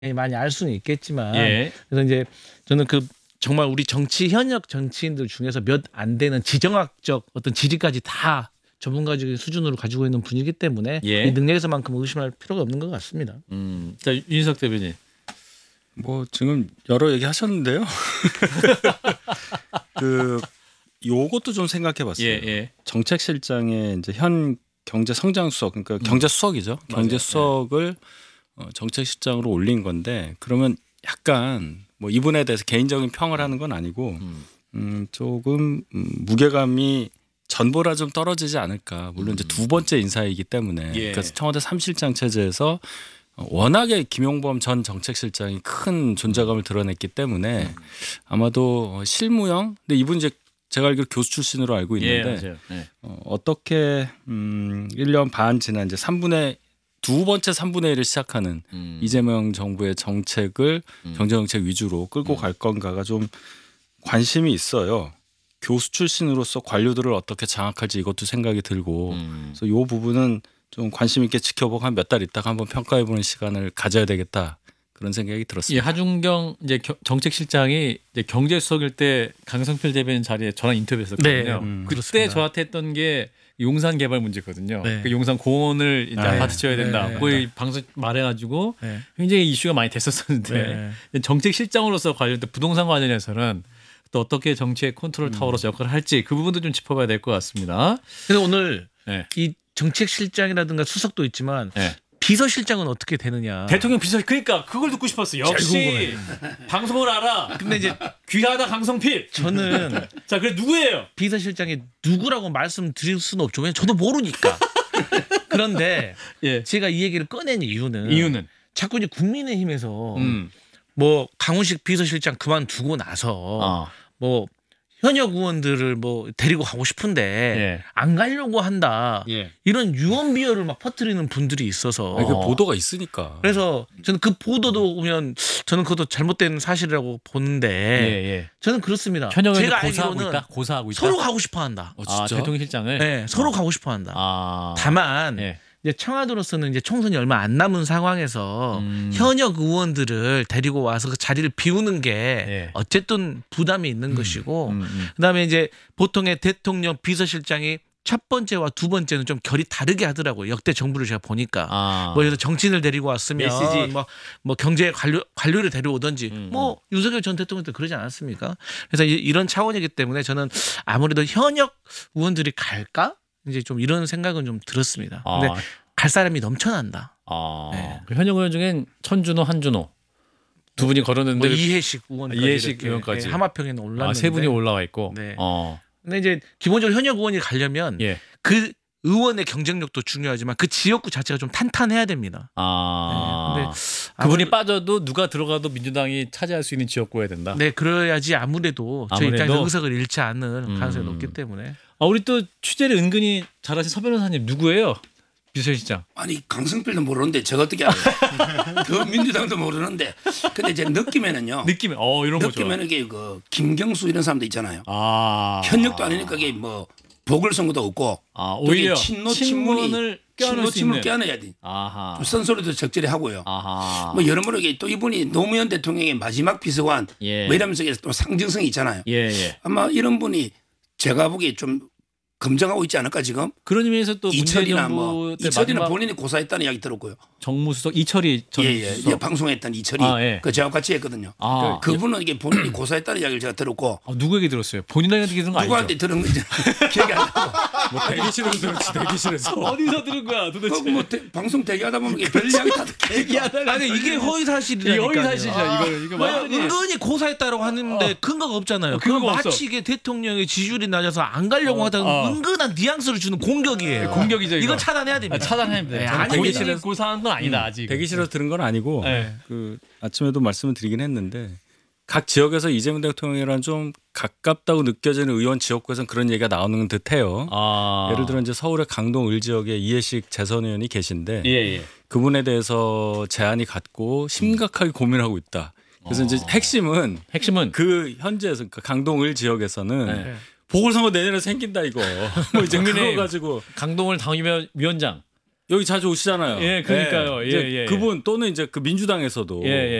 많이 알 수는 있겠지만 예. 그래서 이제 저는 그 정말 우리 현역 정치인들 중에서 몇 안 되는 지정학적 어떤 지리까지 다 전문가적인 수준으로 가지고 있는 분이기 때문에 예. 이 능력에서만큼 의심할 필요가 없는 것 같습니다. 자, 윤석 대변인. 뭐 지금 여러 얘기 하셨는데요. 요것도 좀 생각해봤어요. 예. 정책실장의 이제 현 경제성장수석, 그러니까 경제수석이죠. 경제수석을 정책실장으로 올린 건데 그러면 약간 뭐 이분에 대해서 개인적인 평을 하는 건 아니고 조금 무게감이 전보다 좀 떨어지지 않을까. 물론 이제 두 번째 인사이기 때문에 예. 그래서 청와대 3실장 체제에서 워낙에 김용범 전 정책실장이 큰 존재감을 드러냈기 때문에 아마도 실무형. 근데 이분 이제 제가 알기로 교수 출신으로 알고 있는데 맞아요. 예. 어떻게 1년 반 지난 이제 두 번째 3분의 1을 시작하는 이재명 정부의 정책을 경제정책 위주로 끌고 갈 건가가 좀 관심이 있어요. 교수 출신으로서 관료들을 어떻게 장악할지 이것도 생각이 들고 그래서 이 부분은 좀 관심 있게 지켜보고 한 몇 달 있다가 한번 평가해보는 시간을 가져야 되겠다 그런 생각이 이 들었습니다. 하준경 이제 정책실장이 이제 경제수석일 때 강성필 대변인 자리에 저랑 인터뷰했었거든요. 그때 그렇습니다. 저한테 했던 게 용산 개발 문제거든요. 네. 그 용산 공원을 이제 아파트 지어야 된다. 네. 거의 방송 말해가지고 네. 굉장히 이슈가 많이 됐었었는데 정책실장으로서 관련된 부동산 관련해서는 또 어떻게 정치의 컨트롤 타워로서 역할을 할지 그 부분도 좀 짚어봐야 될 것 같습니다. 그래서 오늘 네. 이 정책실장이라든가 수석도 있지만 네. 비서실장은 어떻게 되느냐. 대통령 비서 그러니까 그걸 듣고 싶었어. 역시 방송을 알아. 근데 이제 귀하다 강성필. 저는 자, 그래 누구예요? 비서실장이 누구라고 말씀드릴 수는 없죠. 왜냐면 저도 모르니까. 그런데 예. 제가 이 얘기를 꺼낸 이유는 자꾸 이제 국민의힘에서 뭐 강훈식 비서실장 그만두고 나서 뭐 현역 의원들을 뭐 데리고 가고 싶은데 예. 안 가려고 한다. 예. 이런 유언비어를 막 퍼뜨리는 분들이 있어서 그 보도가 있으니까. 그래서 저는 그 보도도 보면 저는 그것도 잘못된 사실이라고 보는데 예. 저는 그렇습니다. 현역을 제가 고사하고 알기로는 있다. 고사하고 있다. 서로 가고 싶어한다. 진짜? 대통령실장을. 네, 서로 가고 싶어한다. 아. 다만 예. 이제 청와대로서는 이제 총선이 얼마 안 남은 상황에서 현역 의원들을 데리고 와서 그 자리를 비우는 게 예. 어쨌든 부담이 있는 것이고 그다음에 이제 보통의 대통령 비서실장이 첫 번째와 두 번째는 좀 결이 다르게 하더라고요. 역대 정부를 제가 보니까 뭐 예를 들어 정치인을 데리고 왔으면 메시지. 뭐 경제 관료를 데려오든지 뭐 윤석열 전 대통령 때 그러지 않았습니까? 그래서 이런 차원이기 때문에 저는 아무래도 현역 의원들이 갈까? 이제 좀 이런 생각은 좀 들었습니다. 근데 갈 사람이 넘쳐난다. 네. 그 현역 의원 중엔 천준호, 한준호 두 분이 걸었는데 뭐 이해식 의원까지 이해식 의원까지. 하마평에는 올랐는데 세 분이 올라와 있고. 네. 근데 이제 기본적으로 현역 의원이 가려면 예. 그 의원의 경쟁력도 중요하지만 그 지역구 자체가 좀 탄탄해야 됩니다. 근데 그분이 빠져도 누가 들어가도 민주당이 차지할 수 있는 지역구여야 된다. 네, 그래야지 아무래도 저희 아무래도? 입장에서 의석을 잃지 않는 가능성이 높기 때문에. 우리 또 취재를 은근히 잘하신 서 변호사님 누구예요? 비서실장. 아니 강성필도 모르는데 제가 어떻게 알아요? 더 민주당도 모르는데 근데 이제 느낌에는요. 느낌에 이런 거 좋아. 느낌에는 이게 그 김경수 이런 사람도 있잖아요. 현역도 아니니까 이게 뭐 보궐선거도 없고 오히려 친문을 껴안아야 돼. 아하. 좀 쓴소리도 적절히 하고요. 아하. 뭐 여러모로 이게 또 이분이 노무현 대통령의 마지막 비서관 예. 뭐 이러면서 또 상징성이 있잖아요. 예. 아마 이런 분이 제가 보기에 좀 검증하고 있지 않을까 지금? 그런 의미에서 또 문재인 이철이나 정부 뭐 때 이철이는 마지막 본인이 고사했다는 이야기 들었고요. 정무수석 이철이 전 수석. 방송했던 이철이 예. 그 저하고 같이 했거든요. 그분은 이게 본인이 고사했다는 이야기를 제가 들었고 누구에게 들었어요? 본인에게 들은 거 아니죠? 누구한테 들은 건지 기억이 안 나고 뭐 대기실에서 들었지 대기실에서. 어디서 들은 거야 도대체? 뭐 방송 대기하다 보면 이게 별 이야기 다 얘기하다가 아니 이게 허위 사실이라니까요. 허위 사실이야 이거 완전히. 은근히 고사했다라고 하는데 근거가 없잖아요. 그건 근거가 없어. 마치 이게 대통령의 지지율이 낮아서 안 가려고 하다가 은근한 뉘앙스를 주는 공격이에요. 공격이죠 이거. 이건 차단해야 됩니다. 차단해야 돼. 아니, 대기실에서 고사한 건 아니다 아직. 대기실에서 들은 건 아니고 네. 그 아침에도 말씀을 드리긴 했는데 각 지역에서 이재명 대통령이랑 좀 가깝다고 느껴지는 의원 지역구에서는 그런 얘기가 나오는 듯해요. 예를 들어 이제 서울의 강동 을 지역에 이해식 재선 의원이 계신데 예. 그분에 대해서 제안이 갔고 심각하게 고민하고 있다. 그래서 이제 핵심은 그 현지에서 그러니까 강동 을 지역에서는 보궐선거 내년에 생긴다 이거. 뭐 이제 그거 가지고 강동을 당위위원장. 여기 자주 오시잖아요. 예, 그러니까요. 이제 예, 예. 그분 또는 이제 그 민주당에서도 예, 예.